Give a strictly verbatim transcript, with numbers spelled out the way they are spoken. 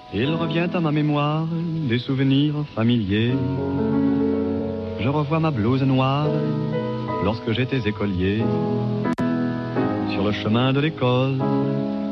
Il revient à ma mémoire des souvenirs familiers. Je revois ma blouse noire lorsque j'étais écolier. Sur le chemin de l'école,